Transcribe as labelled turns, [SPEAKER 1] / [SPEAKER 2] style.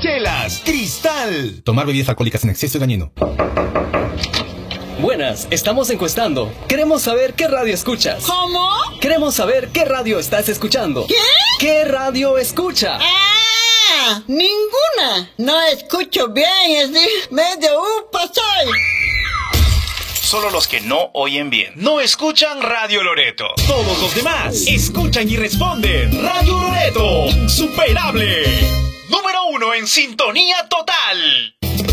[SPEAKER 1] chelas, Cristal. Tomar bebidas alcohólicas en exceso es dañino.
[SPEAKER 2] Buenas, estamos encuestando. Queremos saber qué radio escuchas.
[SPEAKER 3] ¿Cómo?
[SPEAKER 2] Queremos saber qué radio estás escuchando.
[SPEAKER 3] ¿Qué?
[SPEAKER 2] ¿Qué radio escucha?
[SPEAKER 3] ¡Ah! ¡Ninguna! No escucho bien, es de medio soy.
[SPEAKER 4] Solo los que no oyen bien no escuchan Radio Loreto.
[SPEAKER 1] Todos los demás escuchan y responden. Radio Loreto, insuperable.
[SPEAKER 4] Número 1 en sintonía total.